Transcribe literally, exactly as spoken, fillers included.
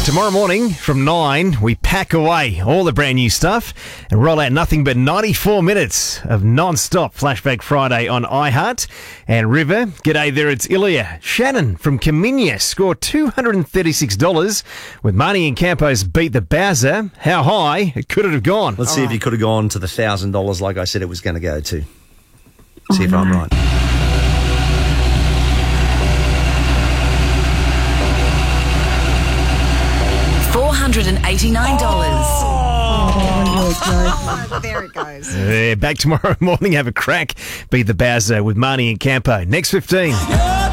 Tomorrow morning from nine, we pack away all the brand new stuff and roll out nothing but ninety-four minutes of non-stop Flashback Friday on iHeart. And River, g'day there, it's Ilya. Shannon from Caminia scored two hundred thirty-six dollars with Marnie and Campo's Beat the Bowser. How high could it have gone? Let's see if you could have gone to the one thousand dollars like I said it was going to go to. See if I'm right. four hundred eighty-nine dollars. Oh, there it goes. Yeah, back tomorrow morning. Have a crack. Beat the Bowser with Marnie and Campo. Next fifteen.